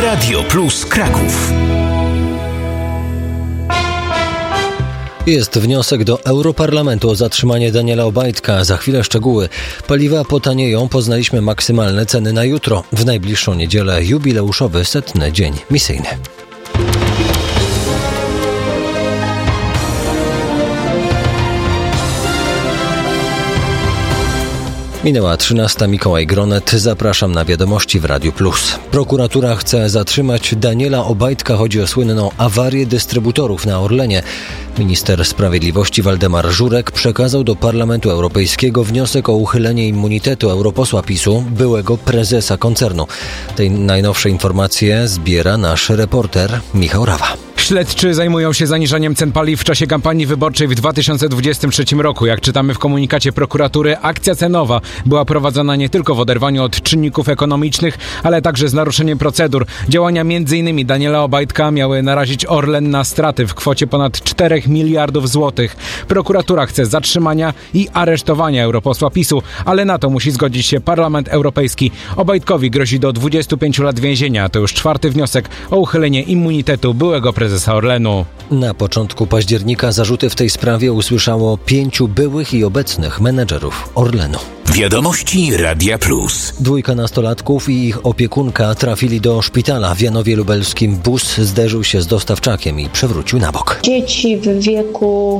Radio Plus Kraków. Jest wniosek do Europarlamentu o zatrzymanie Daniela Obajtka. Za chwilę szczegóły. Paliwa potanieją, poznaliśmy maksymalne ceny na jutro. W najbliższą niedzielę jubileuszowy 100. dzień misyjny. Minęła 13. Mikołaj Gronet. Zapraszam na wiadomości w Radiu Plus. Prokuratura chce zatrzymać Daniela Obajtka. Chodzi o słynną awarię dystrybutorów na Orlenie. Minister Sprawiedliwości Waldemar Żurek przekazał do Parlamentu Europejskiego wniosek o uchylenie immunitetu europosła PiS-u, byłego prezesa koncernu. Tej najnowsze informacje zbiera nasz reporter Michał Rawa. Śledczy zajmują się zaniżaniem cen paliw w czasie kampanii wyborczej w 2023 roku. Jak czytamy w komunikacie prokuratury, akcja cenowa była prowadzona nie tylko w oderwaniu od czynników ekonomicznych, ale także z naruszeniem procedur. Działania m.in. Daniela Obajtka miały narazić Orlen na straty w kwocie ponad 4 miliardów złotych. Prokuratura chce zatrzymania i aresztowania europosła PiS-u, ale na to musi zgodzić się Parlament Europejski. Obajtkowi grozi do 25 lat więzienia. To już 4. wniosek o uchylenie immunitetu byłego prezesa Orlenu. Na początku października zarzuty w tej sprawie usłyszało 5 byłych i obecnych menedżerów Orlenu. Wiadomości Radia Plus. 2 nastolatków i ich opiekunka trafili do szpitala w Janowie Lubelskim. Bus zderzył się z dostawczakiem i przewrócił na bok. Dzieci w wieku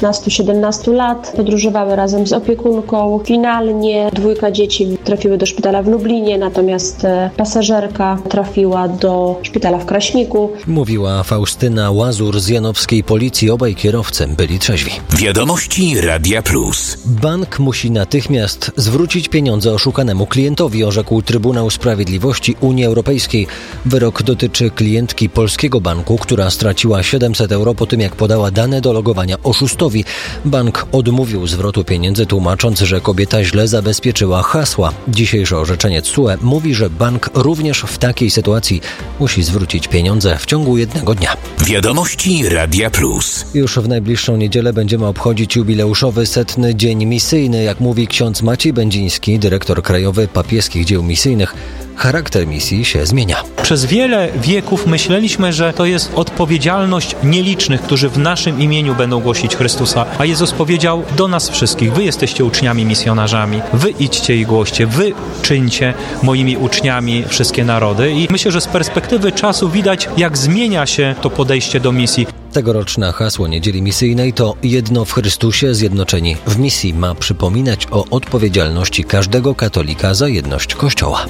15-17 lat podróżowały razem z opiekunką. Finalnie 2 dzieci trafiły do szpitala w Lublinie, natomiast pasażerka trafiła do szpitala w Kraśniku. Mówiła Faustyna Łazur z janowskiej policji. Obaj kierowcy byli trzeźwi. Wiadomości Radia Plus. Bank musi natychmiast zwrócić pieniądze oszukanemu klientowi, orzekł Trybunał Sprawiedliwości Unii Europejskiej. Wyrok dotyczy klientki polskiego banku, która straciła 700 euro po tym, jak podała dane do logowania oszustowi. Bank odmówił zwrotu pieniędzy, tłumacząc, że kobieta źle zabezpieczyła hasła. Dzisiejsze orzeczenie TSUE mówi, że bank również w takiej sytuacji musi zwrócić pieniądze w ciągu 1 dnia. Wiadomości Radia Plus. Już w najbliższą niedzielę będziemy obchodzić jubileuszowy 100. dzień misyjny. Jak mówi ksiądz Maciej Będziński, dyrektor krajowy papieskich dzieł misyjnych, charakter misji się zmienia. Przez wiele wieków myśleliśmy, że to jest odpowiedzialność nielicznych, którzy w naszym imieniu będą głosić Chrystusa. A Jezus powiedział do nas wszystkich: wy jesteście uczniami, misjonarzami. Wy idźcie i głoście. Wy czyńcie moimi uczniami wszystkie narody. I myślę, że z perspektywy czasu widać, jak zmienia się to podejście do misji. Tegoroczne hasło Niedzieli Misyjnej to jedno w Chrystusie, zjednoczeni w misji. Ma przypominać o odpowiedzialności każdego katolika za jedność Kościoła.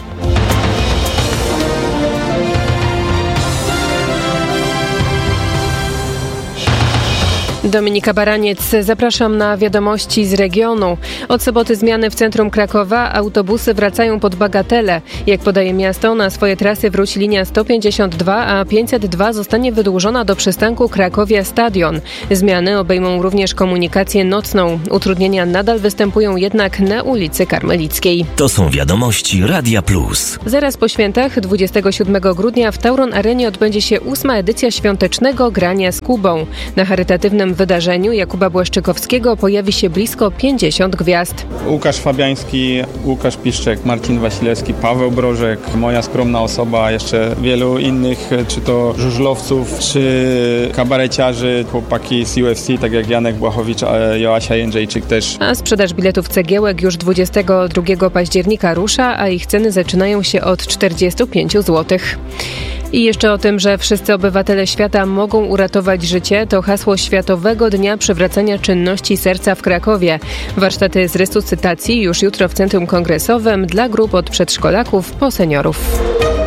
Dominika Baraniec, zapraszam na wiadomości z regionu. Od soboty zmiany w centrum Krakowa. Autobusy wracają pod bagatele. Jak podaje miasto, na swoje trasy wróci linia 152, a 502 zostanie wydłużona do przystanku Krakowia Stadion. Zmiany obejmą również komunikację nocną. Utrudnienia nadal występują jednak na ulicy Karmelickiej. To są wiadomości Radia Plus. Zaraz po świętach, 27 grudnia w Tauron Arenie odbędzie się 8. edycja świątecznego grania z Kubą. Na charytatywnym wydarzeniu Jakuba Błaszczykowskiego pojawi się blisko 50 gwiazd. Łukasz Fabiański, Łukasz Piszczek, Marcin Wasilewski, Paweł Brożek, moja skromna osoba, jeszcze wielu innych, czy to żużlowców, czy kabareciarzy, chłopaki z UFC, tak jak Janek Błachowicz, Joasia Jędrzejczyk też. A sprzedaż biletów cegiełek już 22 października rusza, a ich ceny zaczynają się od 45 zł. I jeszcze o tym, że wszyscy obywatele świata mogą uratować życie, to hasło Światowego Dnia Przywracania Czynności Serca w Krakowie. Warsztaty z resuscytacji już jutro w Centrum Kongresowym dla grup od przedszkolaków po seniorów.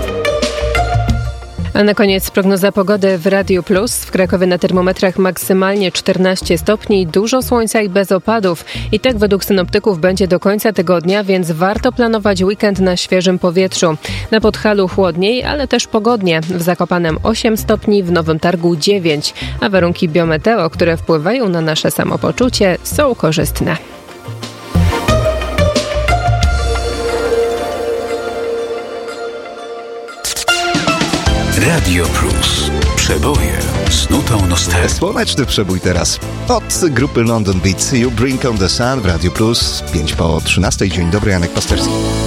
A na koniec prognoza pogody w Radiu Plus. W Krakowie na termometrach maksymalnie 14 stopni, dużo słońca i bez opadów. I tak według synoptyków będzie do końca tygodnia, więc warto planować weekend na świeżym powietrzu. Na Podhalu chłodniej, ale też pogodnie. W Zakopanem 8 stopni, w Nowym Targu 9. A warunki biometeo, które wpływają na nasze samopoczucie, są korzystne. Radio Plus. Przeboje z nutą nostalgii. Słoneczny przebój teraz. Od grupy London Beat. You Bring on the Sun w Radio Plus. 5 po 13. Dzień dobry, Janek Pasterski.